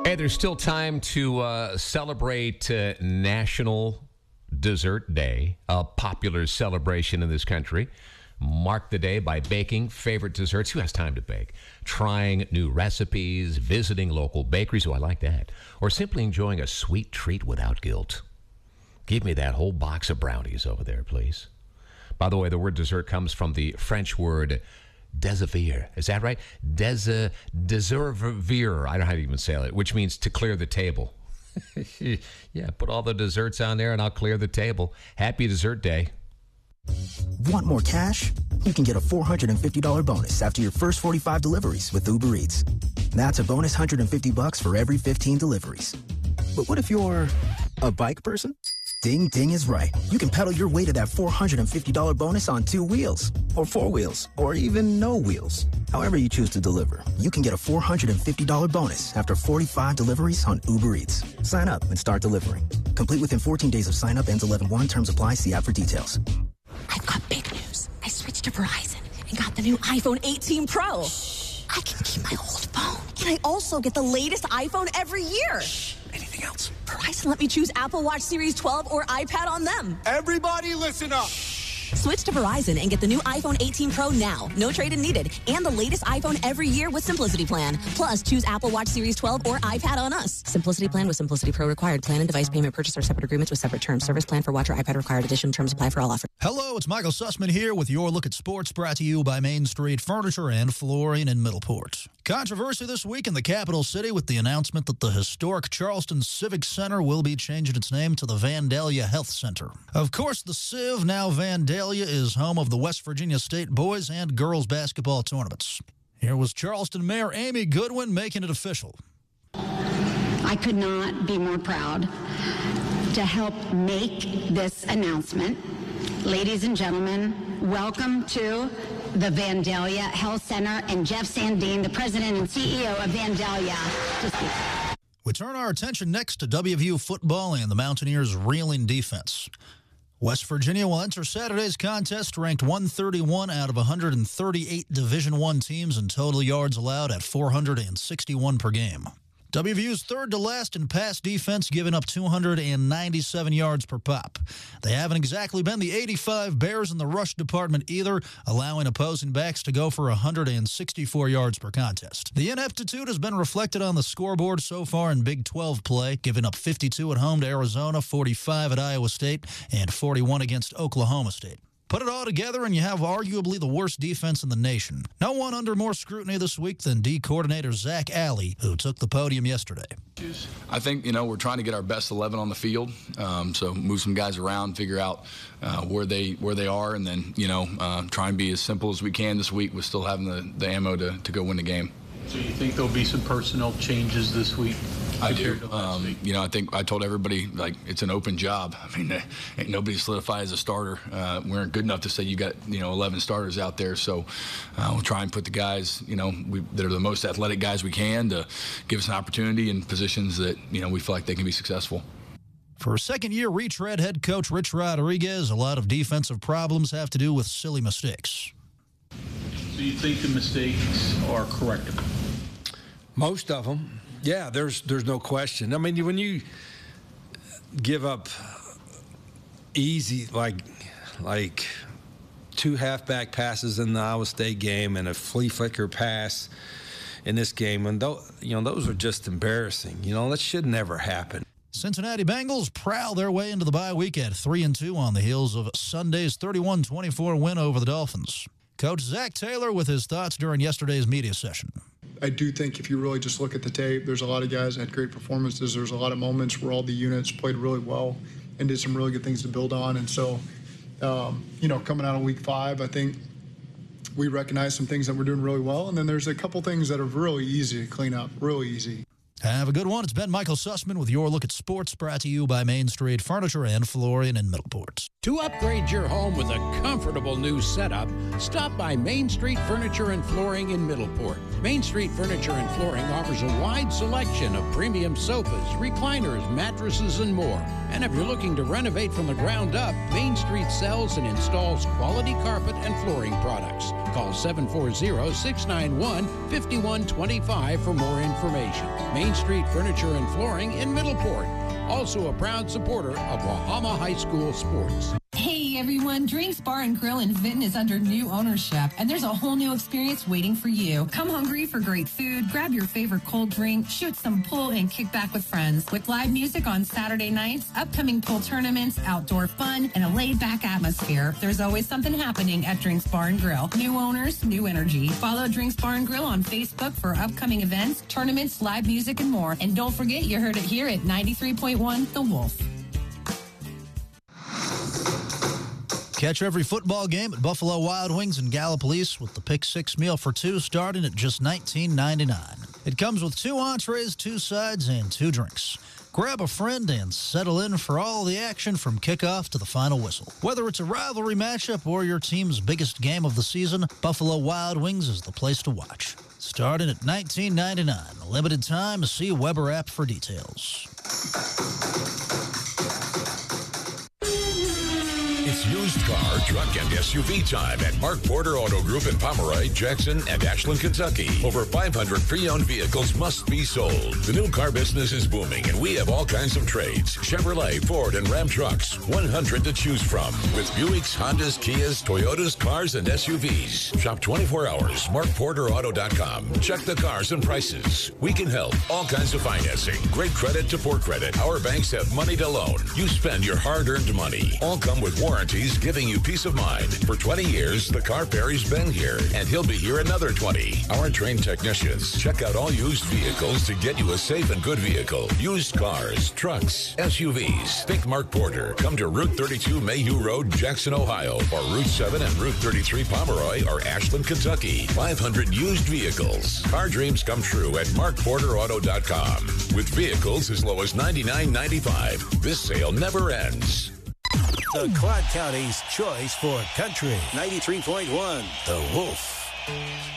Hey, there's still time to celebrate National Dessert Day, a popular celebration in this country. Mark the day by baking favorite desserts. Who has time to bake? Trying new recipes, visiting local bakeries. Oh, I like that. Or simply enjoying a sweet treat without guilt. Give me that whole box of brownies over there, please. By the way, the word dessert comes from the French word désavir. Is that right? Désavir. I don't know how to even say it, which means to clear the table. Yeah, put all the desserts on there and I'll clear the table. Happy Dessert Day. Want more cash? You can get a $450 bonus after your first 45 deliveries with Uber Eats. That's a bonus $150 for every 15 deliveries. But what if you're a bike person? Ding Ding is right. You can pedal your way to that $450 bonus on 2 wheels, or 4 wheels, or even no wheels. However you choose to deliver, you can get a $450 bonus after 45 deliveries on Uber Eats. Sign up and start delivering. Complete within 14 days of sign up. Ends 11/1. Terms apply. See app for details. I've got big news. I switched to Verizon and got the new iPhone 18 Pro. Shh. I can keep my old phone. And I also get the latest iPhone every year. Shh. Anything else? Verizon let me choose Apple Watch Series 12 or iPad on them. Everybody listen up. Switch to Verizon and get the new iPhone 18 Pro now. No trade-in needed. And the latest iPhone every year with Simplicity Plan. Plus, choose Apple Watch Series 12 or iPad on us. Simplicity Plan with Simplicity Pro required. Plan and device payment purchase are separate agreements with separate terms. Service plan for watch or iPad required. Additional terms apply for all offers. Hello, it's Michael Sussman here with your look at sports, brought to you by Main Street Furniture and Flooring in Middleport. Controversy this week in the capital city with the announcement that the historic Charleston Civic Center will be changing its name to the Vandalia Health Center. Of course, the Civ, now Vandalia, is home of the West Virginia State boys and girls basketball tournaments. Here was Charleston Mayor Amy Goodwin making it official. I could not be more proud to help make this announcement. Ladies and gentlemen, welcome to the Vandalia Health Center, and Jeff Sandine, the president and CEO of Vandalia, to speak. We turn our attention next to WVU football and the Mountaineers' reeling defense. West Virginia will enter Saturday's contest ranked 131 out of 138 Division I teams in total yards allowed at 461 per game. WVU's third to last in pass defense, giving up 297 yards per pop. They haven't exactly been the 85 Bears in the rush department either, allowing opposing backs to go for 164 yards per contest. The ineptitude has been reflected on the scoreboard so far in Big 12 play, giving up 52 at home to Arizona, 45 at Iowa State, and 41 against Oklahoma State. Put it all together and you have arguably the worst defense in the nation. No one under more scrutiny this week than D coordinator Zach Alley, who took the podium yesterday. I think, we're trying to get our best 11 on the field, so move some guys around, figure out where they are, and then, try and be as simple as we can this week with still having the ammo to go win the game. So you think there'll be some personnel changes this week? I do. I think I told everybody, it's an open job. I mean, ain't nobody solidified as a starter. We aren't good enough to say you got, 11 starters out there. So we'll try and put the guys, that are the most athletic guys we can to give us an opportunity in positions that, we feel like they can be successful. For second-year retread head coach Rich Rodriguez, a lot of defensive problems have to do with silly mistakes. So you think the mistakes are correctable? Most of them. Yeah, there's no question. I mean, when you give up easy, like 2 halfback passes in the Iowa State game and a flea flicker pass in this game, and those are just embarrassing. That should never happen. Cincinnati Bengals prowl their way into the bye week at 3-2 on the heels of Sunday's 31-24 win over the Dolphins. Coach Zach Taylor with his thoughts during yesterday's media session. I do think if you really just look at the tape, there's a lot of guys that had great performances. There's a lot of moments where all the units played really well and did some really good things to build on. And so, coming out of week 5, I think we recognize some things that we're doing really well. And then there's a couple things that are really easy to clean up, really easy. Have a good one. It's been Michael Sussman with your look at sports, brought to you by Main Street Furniture and Flooring in Middleport. To upgrade your home with a comfortable new setup, stop by Main Street Furniture and Flooring in Middleport. Main Street Furniture and Flooring offers a wide selection of premium sofas, recliners, mattresses, and more. And if you're looking to renovate from the ground up, Main Street sells and installs quality carpet and flooring products. Call 740-691-5125 for more information. Main Main Street Furniture and Flooring in Middleport. Also a proud supporter of Wahama High School sports. Hey everyone, Drinks Bar and Grill in Vinton is under new ownership, and there's a whole new experience waiting for you. Come hungry for great food, grab your favorite cold drink, shoot some pool, and kick back with friends. With live music on Saturday nights, upcoming pool tournaments, outdoor fun, and a laid-back atmosphere, there's always something happening at Drinks Bar and Grill. New owners, new energy. Follow Drinks Bar and Grill on Facebook for upcoming events, tournaments, live music, and more. And don't forget, you heard it here at 93.1 The Wolf. Catch every football game at Buffalo Wild Wings in Gallipolis with the Pick 6 meal for two starting at just $19.99. It comes with 2 entrees, 2 sides, and 2 drinks. Grab a friend and settle in for all the action from kickoff to the final whistle. Whether it's a rivalry matchup or your team's biggest game of the season, Buffalo Wild Wings is the place to watch. Starting at $19.99. Limited time. See Weber app for details. It's used car, truck, and SUV time at Mark Porter Auto Group in Pomeroy, Jackson, and Ashland, Kentucky. Over 500 pre-owned vehicles must be sold. The new car business is booming, and we have all kinds of trades. Chevrolet, Ford, and Ram trucks. 100 to choose from. With Buicks, Hondas, Kias, Toyotas, cars, and SUVs. Shop 24 hours. MarkPorterAuto.com. Check the cars and prices. We can help. All kinds of financing. Great credit to poor credit. Our banks have money to loan. You spend your hard-earned money. All come with warranties giving you peace of mind. For 20 years, the Car Fairy's been here, and he'll be here another 20. Our trained technicians check out all used vehicles to get you a safe and good vehicle. Used cars, trucks, SUVs. Think Mark Porter. Come to Route 32 Mayhew Road, Jackson, Ohio, or Route 7 and Route 33 Pomeroy or Ashland, Kentucky. 500 used vehicles. Car dreams come true at MarkPorterAuto.com. With vehicles as low as $99.95. This sale never ends. The Quad County's choice for country. 93.1 The Wolf.